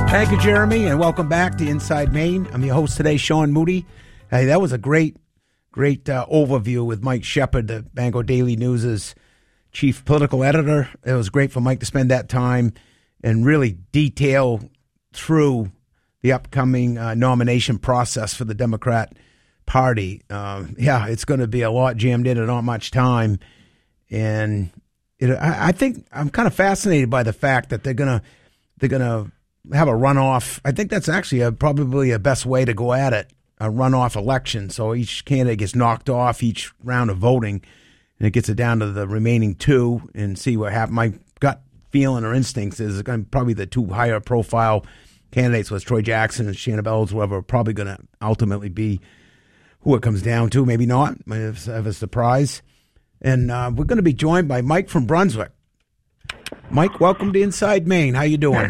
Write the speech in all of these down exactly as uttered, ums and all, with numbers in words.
Thank you, Jeremy, and welcome back to Inside Maine. I'm your host today, Sean Moody. Hey, that was a great, great uh, overview with Mike Shepard, the Bangor Daily News' chief political editor. It was great for Mike to spend that time and really detail through the upcoming uh, nomination process for the Democrat Party. Uh, yeah, it's going to be a lot jammed in and not much time. And it, I, I think I'm kind of fascinated by the fact that they're going to they're going to have a runoff. I think that's actually a, probably a best way to go at it, a runoff election. So each candidate gets knocked off each round of voting, and it gets it down to the remaining two and see what happens. My gut feeling or instincts is going to probably the two higher profile candidates, was Troy Jackson and Shanna Bellows, whoever, are probably going to ultimately be who it comes down to. Maybe not. Might have a surprise. And uh, we're going to be joined by Mike from Brunswick. Mike, welcome to Inside Maine. How you doing?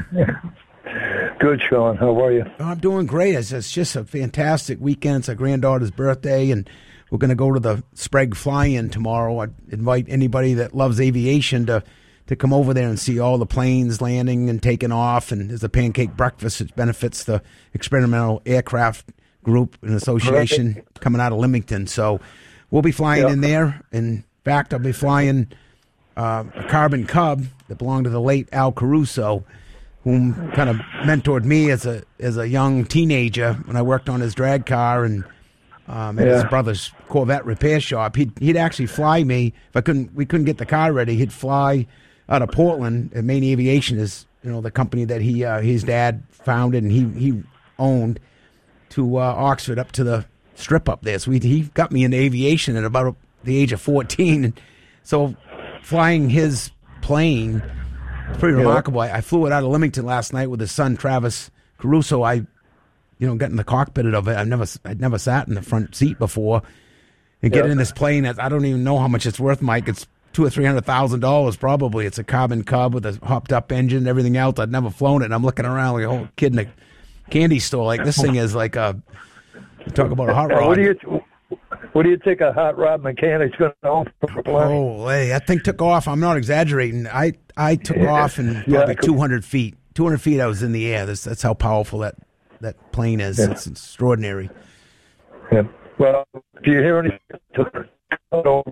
Good, Sean. How are you? Oh, I'm doing great. It's, it's just a fantastic weekend. It's our granddaughter's birthday, and we're going to go to the Sprague Fly-In tomorrow. I invite anybody that loves aviation to, to come over there and see all the planes landing and taking off. And there's a pancake breakfast that benefits the Experimental Aircraft Group and Association right. coming out of Leamington. So we'll be flying yep. in there. In fact, I'll be flying uh, a Carbon Cub that belonged to the late Al Caruso, whom kind of mentored me as a as a young teenager when I worked on his drag car and um, at yeah. his brother's Corvette repair shop. He'd he'd actually fly me if I couldn't we couldn't get the car ready. He'd fly out of Portland. And Maine Aviation is you know the company that he uh, his dad founded and he he owned, to uh, Oxford up to the strip up there. So he he got me into aviation at about the age of fourteen. And so flying his plane. It's pretty yeah. remarkable. I, I flew it out of Leamington last night with his son, Travis Caruso. I, you know, got in the cockpit of it. I've never, I'd never sat in the front seat before, and yeah. get in this plane. I don't even know how much it's worth, Mike. It's two or three hundred thousand dollars probably. It's a Carbon Cub with a hopped up engine and everything else. I'd never flown it. And I'm looking around like a whole kid in a candy store. Like this thing is like a talk about a hot rod. What do you? What do you think a hot rod mechanic's going to own for a plane? Oh, hey, that thing took off. I'm not exaggerating. I, I took yeah. off in probably yeah, two hundred feet. two hundred feet I was in the air. That's, that's how powerful that, that plane is. Yeah. It's extraordinary. Yeah. Well, if you hear anything, don't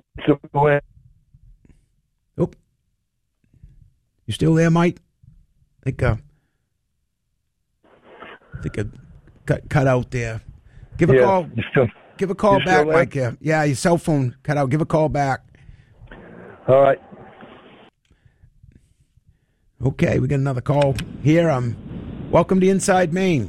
Oh. You still there, Mike? I think, uh, I think I cut, cut out there. Give a yeah, call. Still, Give a call back, Mike. Yeah. yeah, your cell phone cut out. Give a call back. All right. Okay, we got another call here. Um, welcome to Inside Maine.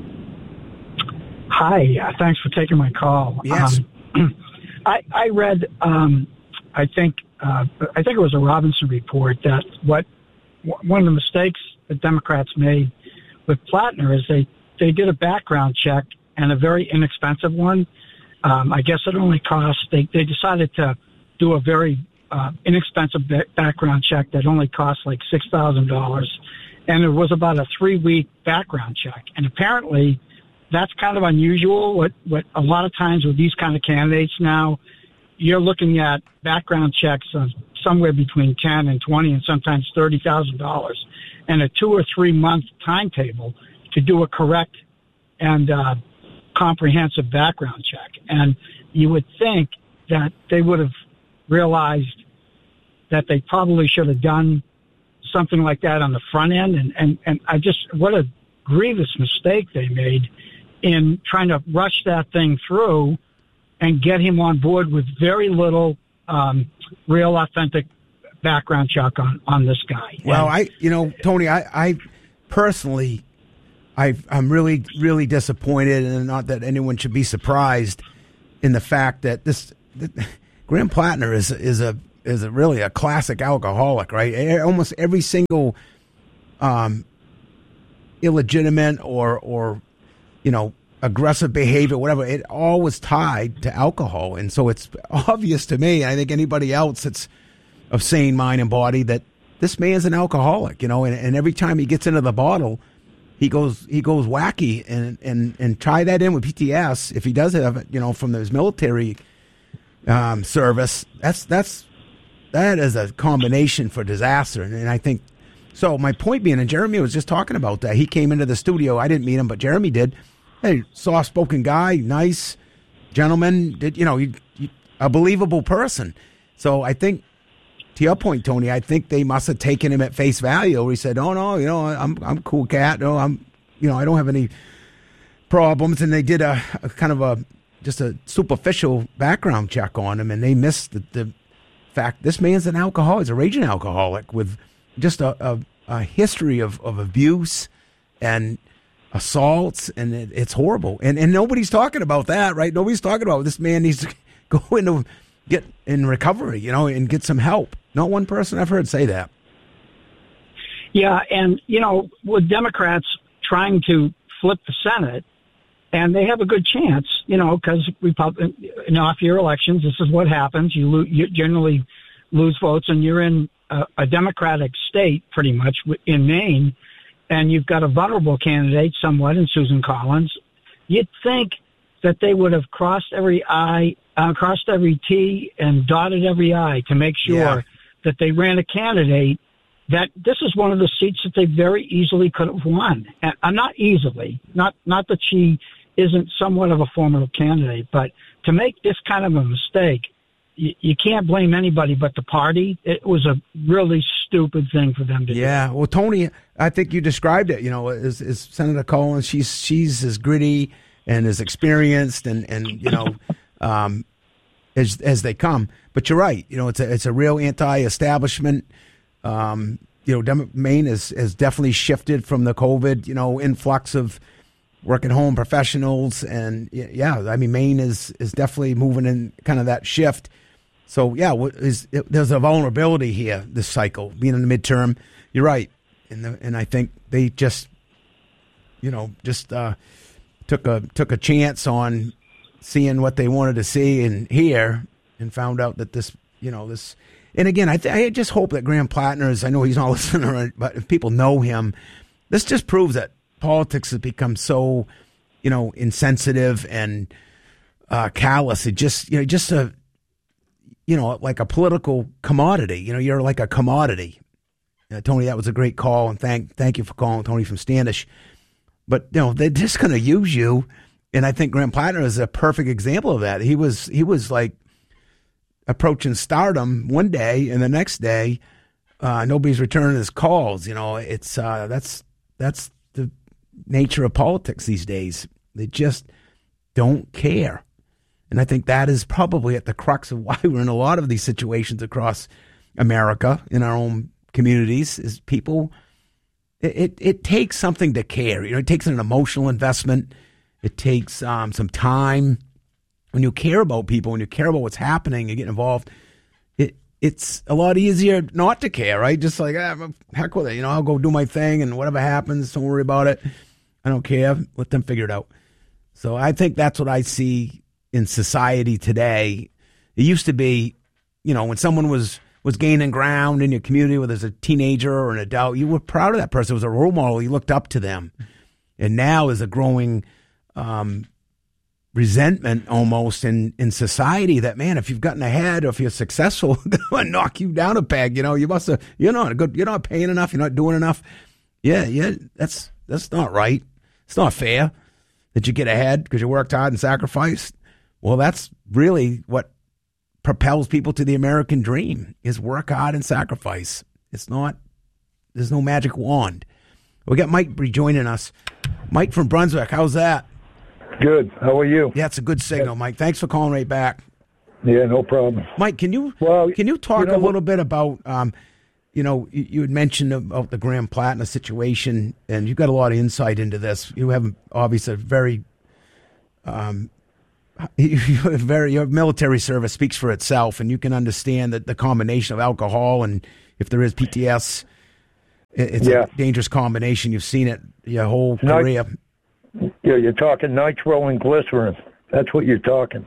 Hi. Uh, thanks for taking my call. Yes. Um, I, I read. Um, I think. Uh, I think it was a Robinson report that what one of the mistakes the Democrats made with Plattner is they they did a background check, and a very inexpensive one. Um, I guess it only cost, they, they decided to do a very uh, inexpensive ba- background check that only cost like six thousand dollars. And it was about a three-week background check. And apparently that's kind of unusual. What, what a lot of times with these kind of candidates now, you're looking at background checks of somewhere between ten and twenty and sometimes thirty thousand dollars and a two or three month timetable to do a correct and uh, comprehensive background check. And you would think that they would have realized that they probably should have done something like that on the front end. And, and, and I just, what a grievous mistake they made in trying to rush that thing through and get him on board with very little um, real authentic background check on, on this guy. Well, and, I, you know, Tony, I, I personally, I, I'm really, really disappointed, and not that anyone should be surprised in the fact that this that Graham Plattner is is a is a really a classic alcoholic, right? Almost every single um, illegitimate or or you know aggressive behavior, whatever, it all was tied to alcohol, and so it's obvious to me, and I think anybody else that's of sane mind and body, that this man's an alcoholic, you know, and, and every time he gets into the bottle, He goes, he goes wacky, and, and, and tie that in with P T S. If he does have it, you know, from his military um, service, that's that's that is a combination for disaster. And I think So my point being, and Jeremy was just talking about that. He came into the studio. I didn't meet him, but Jeremy did. Hey, soft-spoken guy, nice gentleman. Did you know? He, he, a believable person. So I think, to your point, Tony, I think they must have taken him at face value. He said, "Oh no, you know, I'm I'm a cool cat. No, I'm, you know, I don't have any problems." And they did a, a kind of a just a superficial background check on him, and they missed the, the fact this man's an alcoholic. He's a raging alcoholic with just a, a, a history of, of abuse and assaults, and it, it's horrible. And and nobody's talking about that, right? Nobody's talking about this man needs to go into get in recovery, you know, and get some help. Not one person I've heard say that. Yeah, and, you know, with Democrats trying to flip the Senate, and they have a good chance, you know, because Republic, in off-year elections, this is what happens. You, lo- you generally lose votes, and you're in a, a Democratic state, pretty much, in Maine, and you've got a vulnerable candidate somewhat in Susan Collins. You'd think that they would have crossed every I, uh, crossed every T and dotted every I to make sure yeah. that they ran a candidate that this is one of the seats that they very easily could have won. And uh, not easily, not not that she isn't somewhat of a formidable candidate, but to make this kind of a mistake, you, you can't blame anybody but the party. It was a really stupid thing for them to yeah. do. Yeah, well, Tony, I think you described it, you know, as, as Senator Collins, she's she's as gritty and as experienced and, and you know, um, as as they come. But you're right, you know, it's a, it's a real anti-establishment. Um, you know, Dem- Maine has, has definitely shifted from the COVID, you know, influx of work at home professionals. And yeah, I mean, Maine is, is definitely moving in kind of that shift. So yeah, what is, it, there's a vulnerability here, this cycle being in the midterm. You're right. And the, and I think they just, you know, just, uh, took a, took a chance on seeing what they wanted to see and hear and found out that this, you know, this, and again, I, th- I just hope that Graham Plattner is, I know he's not listening, but if people know him, this just proves that politics has become so, you know, insensitive and uh, callous. It just, you know, just a, you know, like a political commodity. You know, you're like a commodity. Uh, Tony, that was a great call, and thank thank you for calling, Tony from Standish. But, you know, they're just going to use you, and I think Graham Plattner is a perfect example of that. He was He was like, approaching stardom one day, and the next day, uh, nobody's returning his calls. You know, it's uh, that's that's the nature of politics these days. They just don't care, and I think that is probably at the crux of why we're in a lot of these situations across America in our own communities. Is people, it it, it takes something to care. You know, it takes an emotional investment. It takes um, some time. When you care about people, when you care about what's happening, you get involved, it it's a lot easier not to care, right? Just like, ah, heck with it. You know, I'll go do my thing, and whatever happens, don't worry about it. I don't care. Let them figure it out. So I think that's what I see in society today. It used to be, you know, when someone was, was gaining ground in your community, whether it's a teenager or an adult, you were proud of that person. It was a role model. You looked up to them. And now is a growing um resentment almost in, in society that, man, if you've gotten ahead or if you're successful, they're going to knock you down a peg. You know, you must have, you're not good, you're not paying enough, you're not doing enough. Yeah, yeah, that's that's not right. It's not fair that you get ahead because you worked hard and sacrificed. Well, that's really what propels people to the American dream is work hard and sacrifice. It's not, there's no magic wand. We got Mike rejoining us. Mike from Brunswick, how's that? Good. How are you? Yeah, it's a good signal, Mike. Thanks for calling right back. Yeah, no problem. Mike, can you well, can you talk you know, a little bit about, um, you know, you, you had mentioned about the Graham Plattner situation, and you've got a lot of insight into this. You have obviously a very, um, you have very your military service speaks for itself, and you can understand that the combination of alcohol and if there is P T S, it's yeah. a dangerous combination. You've seen it your whole career. Nit- yeah, you're talking nitro and glycerin. That's what you're talking.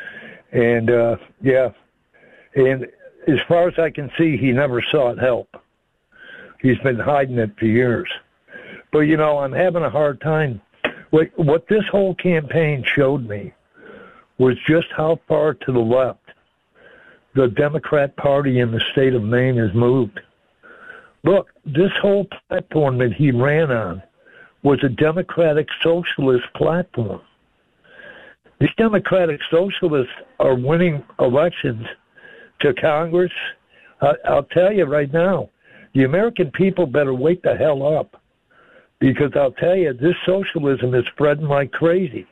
And, uh, yeah, and as far as I can see, he never sought help. He's been hiding it for years. But, you know, I'm having a hard time. What, what this whole campaign showed me was just how far to the left the Democrat Party in the state of Maine has moved. Look, this whole platform that he ran on was a democratic socialist platform. These democratic socialists are winning elections to Congress. Uh, I'll tell you right now, the American people better wake the hell up, because I'll tell you, this socialism is spreading like crazy.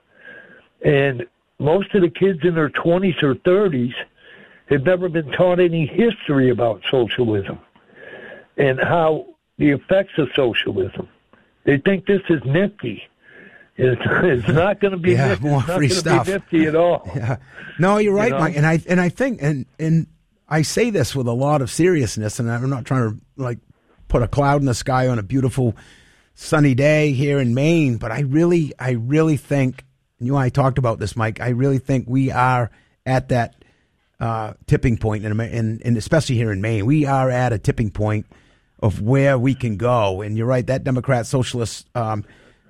And most of the kids in their twenties or thirties have never been taught any history about socialism and how the effects of socialism. They think this is nifty. It's, it's not going to be yeah, nifty. more it's not free going stuff. to be nifty at all. Yeah. No, you're right, you know? Mike. And I and I think and and I say this with a lot of seriousness, and I'm not trying to like put a cloud in the sky on a beautiful sunny day here in Maine, but I really, I really think, you and I talked about this, Mike, I really think we are at that uh, tipping point, in, in, in especially here in Maine, we are at a tipping point of where we can go. And you're right, that Democrat Socialist um,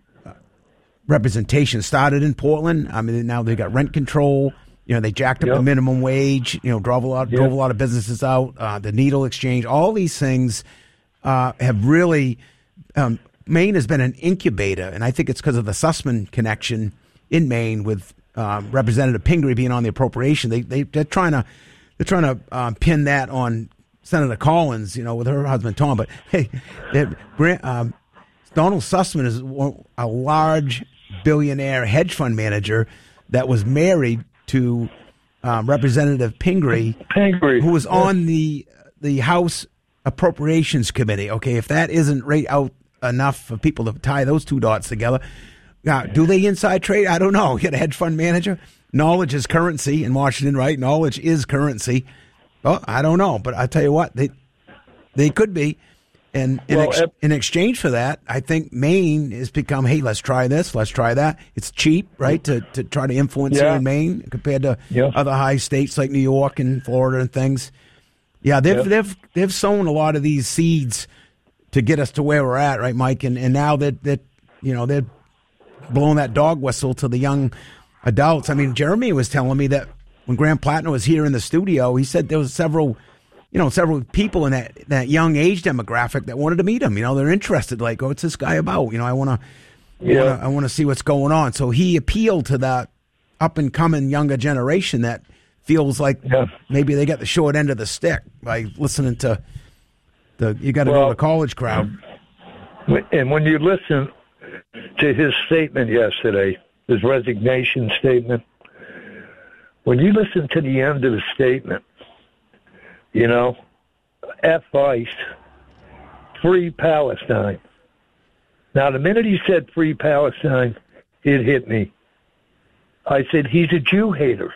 representation started in Portland. I mean, now they got rent control. You know, they jacked up yep. the minimum wage. You know, drove a lot, yep. drove a lot of businesses out. Uh, the needle exchange, all these things uh, have really. Um, Maine has been an incubator, and I think it's because of the Sussman connection in Maine with um, Representative Pingree being on the appropriation. They they they're trying to they're trying to um, pin that on Senator Collins, you know, with her husband Tom. But hey, um, Donald Sussman is a large billionaire hedge fund manager that was married to um, Representative Pingree, Pingree, who was on the the House Appropriations Committee. Okay, if that isn't right out enough for people to tie those two dots together. Now, do they inside trade? I don't know. Get a hedge fund manager. Knowledge is currency in Washington, right? Knowledge is currency. Well, I don't know, but I tell you what, they they could be. And in, well, ex, if, in exchange for that, I think Maine has become, hey, let's try this, let's try that. It's cheap, right, to, to try to influence yeah. here in Maine compared to yeah. other high states like New York and Florida and things. Yeah, they've yeah. they've they've sown a lot of these seeds to get us to where we're at, right, Mike? And and now that that you know they're blowing that dog whistle to the young adults. I mean, Jeremy was telling me that when Graham Plattner was here in the studio, he said there was several, you know, several people in that, that young age demographic that wanted to meet him. You know, they're interested. Like, oh, what's this guy about? You know, I want to, yeah. I want to see what's going on. So he appealed to that up and coming younger generation that feels like yeah. maybe they got the short end of the stick by listening to the you got to well, go to college crowd. And when you listen to his statement yesterday, his resignation statement, when you listen to the end of the statement, you know, F ICE, free Palestine. Now, the minute he said free Palestine, it hit me. I said, he's a Jew hater.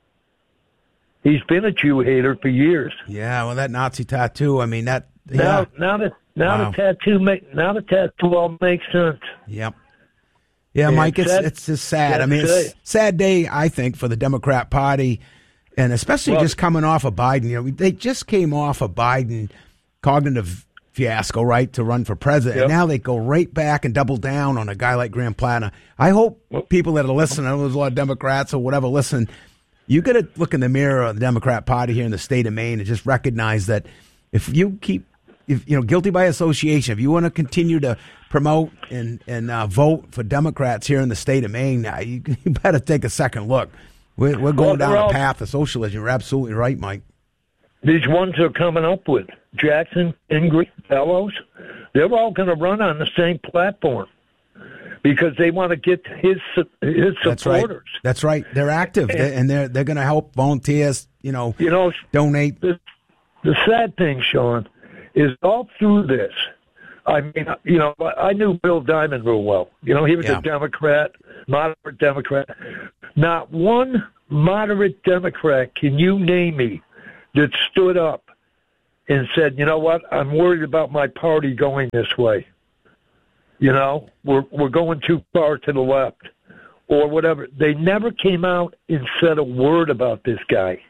He's been a Jew hater for years. Yeah, well, that Nazi tattoo, I mean, that... Now, yeah. now that now wow. the tattoo make now the tattoo all makes sense. Yep. Yeah, and Mike, it's sad, it's just sad. I mean, it's a sad day, I think, for the Democrat Party, and especially well, just coming off of Biden. You know, they just came off of Biden cognitive fiasco, right, to run for president, yep. and now they go right back and double down on a guy like Graham Plattner. I hope well, people that are listening, I know there's a lot of Democrats or whatever, listen, you got to look in the mirror of the Democrat Party here in the state of Maine and just recognize that if you keep If, you know, guilty by association, if you want to continue to promote and, and uh, vote for Democrats here in the state of Maine, now you, you better take a second look. We're, we're going well, down all, a path of socialism. You're absolutely right, Mike. These ones they're coming up with, Jackson, Ingrid, Fellows, they're all going to run on the same platform because they want to get his his supporters. That's right. That's right. They're active, and, they're, and they're they're going to help volunteers, you know, you know donate. The, the sad thing, Sean, is all through this, I mean, you know, I knew Bill Diamond real well. You know, he was yeah. a Democrat, moderate Democrat. Not one moderate Democrat can you name me that stood up and said, you know what, I'm worried about my party going this way. You know, we're we're going too far to the left or whatever. They never came out and said a word about this guy.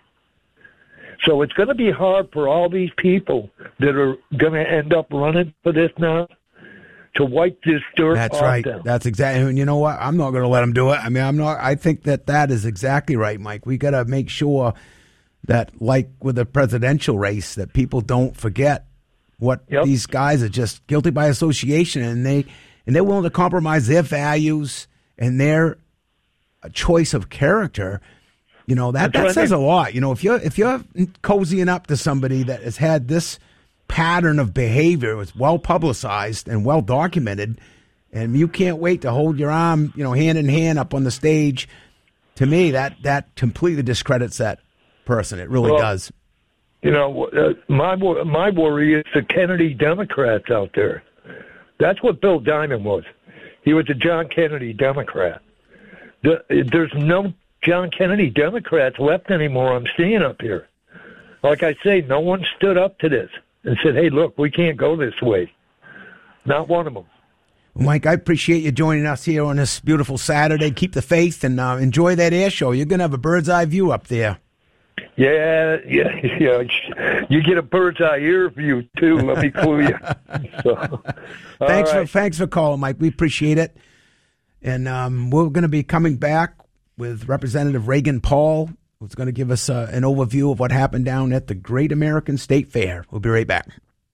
So it's going to be hard for all these people that are going to end up running for this now to wipe this dirt That's off right. them. That's exactly. And you know what? I'm not going to let them do it. I mean, I'm not. I think that that is exactly right, Mike. We got to make sure that, like with the presidential race, that people don't forget what Yep. these guys are just guilty by association, and they and they're willing to compromise their values and their choice of character. You know, that, that says a lot. You know, if you're if you're cozying up to somebody that has had this pattern of behavior, it's well publicized and well documented, and you can't wait to hold your arm, you know, hand in hand up on the stage. To me, that that completely discredits that person. It really Well, does. You know, uh, my wo- my worry is the Kennedy Democrats out there. That's what Bill Diamond was. He was a John Kennedy Democrat. The, there's no John Kennedy Democrats left anymore I'm seeing up here. Like I say, no one stood up to this and said, hey, look, we can't go this way. Not one of them. Mike, I appreciate you joining us here on this beautiful Saturday. Keep the faith and uh, enjoy that air show. You're going to have a bird's eye view up there. Yeah, yeah, yeah. You get a bird's eye ear view, too, let me clue you. So, Thanks right. for thanks for calling, Mike. We appreciate it. And um, we're going to be coming back with Representative Reagan Paul, who's going to give us uh, an overview of what happened down at the Great American State Fair. We'll be right back.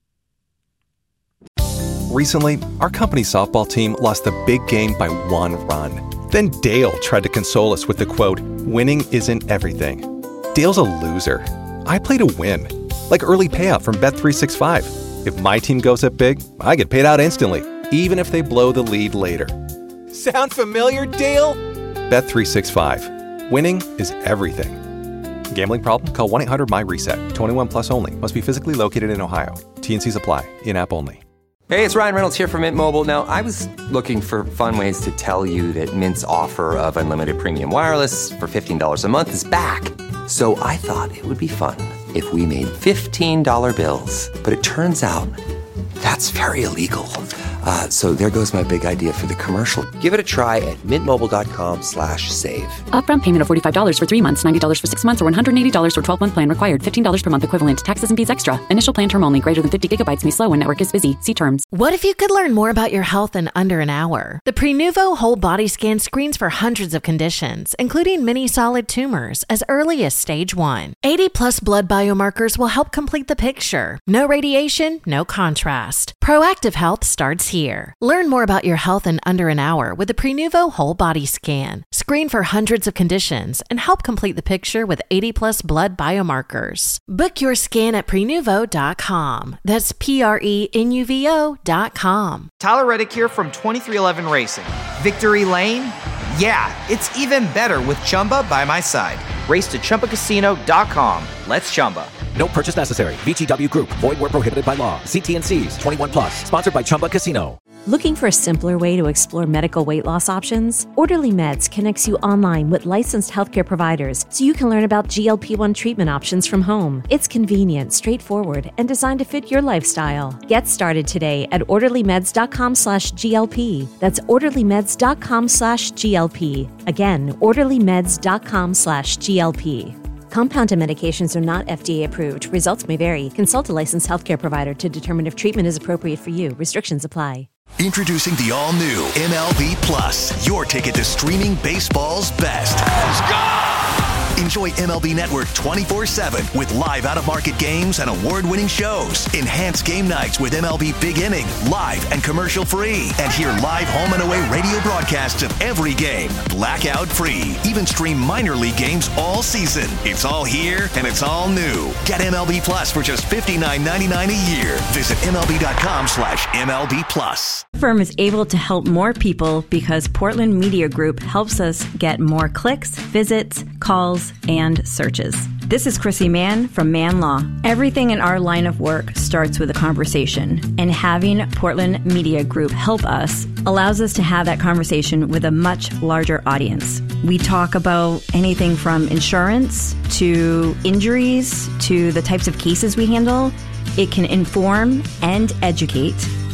Recently, our company's softball team lost the big game by one run. Then Dale tried to console us with the quote, "Winning isn't everything." Dale's a loser. I play to win. Like early payout from Bet three sixty-five. If my team goes up big, I get paid out instantly, even if they blow the lead later. Sound familiar, Dale? Bet three sixty-five. Winning is everything. Gambling problem? Call one eight hundred my reset. twenty-one plus only. Must be physically located in Ohio. T and C's apply. In-app only. Hey, it's Ryan Reynolds here from Mint Mobile. Now, I was looking for fun ways to tell you that Mint's offer of unlimited premium wireless for fifteen dollars a month is back. So I thought it would be fun if we made fifteen dollar bills. But it turns out that's very illegal. Uh, so there goes my big idea for the commercial. Give it a try at mintmobile.com slash save. Upfront payment of forty-five dollars for three months, ninety dollars for six months, or one hundred eighty dollars for twelve-month plan required. fifteen dollars per month equivalent. Taxes and fees extra. Initial plan term only. Greater than fifty gigabytes may slow when network is busy. See terms. What if you could learn more about your health in under an hour? The Prenuvo Whole Body Scan screens for hundreds of conditions, including many solid tumors, as early as stage one. eighty plus blood biomarkers will help complete the picture. No radiation, no contrast. Proactive health starts here. Learn more about your health in under an hour with the Prenuvo Whole Body Scan. Screen for hundreds of conditions and help complete the picture with eighty plus blood biomarkers. Book your scan at prenuvo dot com. That's P R E N U V O dot com. Tyler Reddick here from twenty-three eleven Racing. Victory Lane? Yeah, it's even better with Chumba by my side. Race to Chumba Casino dot com. Let's Chumba. No purchase necessary. V G W Group. Void where prohibited by law. See T and C's. twenty-one plus. Sponsored by Chumba Casino. Looking for a simpler way to explore medical weight loss options? Orderly Meds connects you online with licensed healthcare providers so you can learn about G L P one treatment options from home. It's convenient, straightforward, and designed to fit your lifestyle. Get started today at orderlymeds.com slash GLP. That's orderlymeds.com slash GLP. Again, orderlymeds.com slash GLP. Compounded medications are not F D A approved. Results may vary. Consult a licensed healthcare provider to determine if treatment is appropriate for you. Restrictions apply. Introducing the all-new M L B Plus, your ticket to streaming baseball's best. Let's go! Enjoy M L B Network twenty-four seven with live out-of-market games and award-winning shows. Enhance game nights with M L B Big Inning, live and commercial-free. And hear live home and away radio broadcasts of every game, blackout-free. Even stream minor league games all season. It's all here and it's all new. Get M L B Plus for just fifty-nine ninety-nine a year. Visit MLB.com slash MLB Plus. Firm is able to help more people because Portland Media Group helps us get more clicks, visits, calls, and searches. This is Chrissy Mann from Mann Law. Everything in our line of work starts with a conversation, and having Portland Media Group help us allows us to have that conversation with a much larger audience. We talk about anything from insurance to injuries to the types of cases we handle. It can inform and educate.